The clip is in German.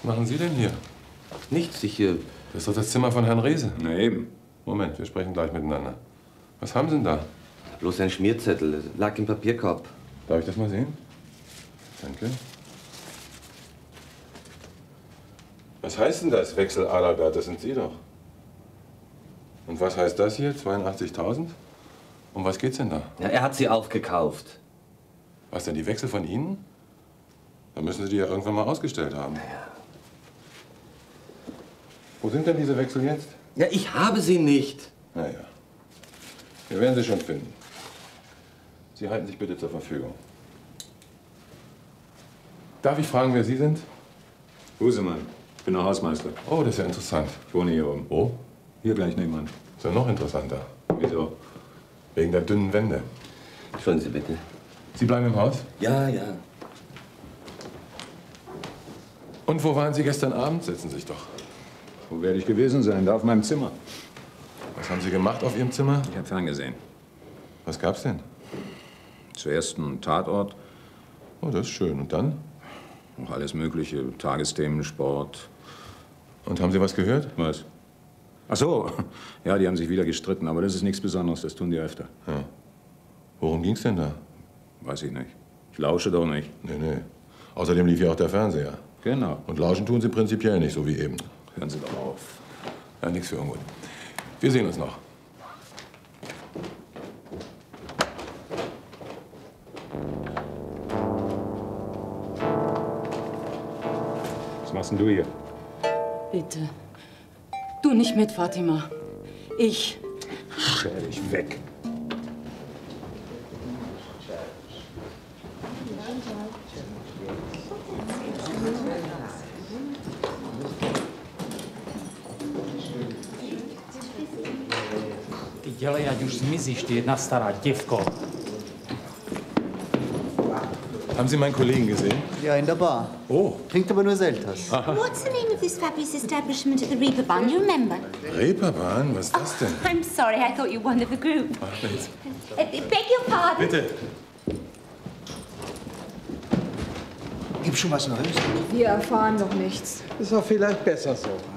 Was machen Sie denn hier? Nichts, Das ist doch das Zimmer von Herrn Rehse. Na eben. Moment, wir sprechen gleich miteinander. Was haben Sie denn da? Bloß ein Schmierzettel. Es lag im Papierkorb. Darf ich das mal sehen? Danke. Was heißt denn das, Wechsel Adalbert? Das sind Sie doch. Und was heißt das hier? 82.000? Um was geht's denn da? Ja, er hat sie aufgekauft. Was denn, die Wechsel von Ihnen? Dann müssen Sie die ja irgendwann mal ausgestellt haben. Ja. Wo sind denn diese Wechsel jetzt? Ja, ich habe sie nicht. Na ja. Wir werden sie schon finden. Sie halten sich bitte zur Verfügung. Darf ich fragen, wer Sie sind? Husemann. Ich bin der Hausmeister. Oh, das ist ja interessant. Ich wohne hier oben. Wo? Hier gleich nebenan. Ist ja noch interessanter. Wieso? Wegen der dünnen Wände. Schauen Sie bitte. Sie bleiben im Haus? Ja, ja. Und wo waren Sie gestern Abend? Setzen Sie sich doch. Wo werde ich gewesen sein? Da auf meinem Zimmer. Was haben Sie gemacht auf Ihrem Zimmer? Ich habe ferngesehen. Was gab's denn? Zuerst ein Tatort. Oh, das ist schön. Und dann? Noch alles Mögliche. Tagesthemen, Sport. Und haben Sie was gehört? Was? Ach so. Ja, die haben sich wieder gestritten. Aber das ist nichts Besonderes. Das tun die öfter. Ja. Worum ging's denn da? Weiß ich nicht. Ich lausche doch nicht. Nee. Außerdem lief ja auch der Fernseher. Genau. Und lauschen tun Sie prinzipiell nicht, so wie eben. Hören Sie doch auf. Ja, nichts für ungut. Wir sehen uns noch. Was machst denn du hier? Bitte. Du nicht mit, Fatima. Ich. Stell dich weg. Ty dělej, ať už zmizíš, ty jedna stará děvko. Haben Sie meinen Kollegen gesehen? Ja, in der Bar. Oh. Trinkt aber nur Selters. What's the name of this fabulous establishment at the Reeperbahn? You remember? Reeperbahn? Was ist das denn? I'm sorry, I thought you were one of the group. Ach, nichts. Beg your pardon. Bitte. Gibt's schon was Neues? Wir erfahren noch nichts. Ist doch vielleicht besser so.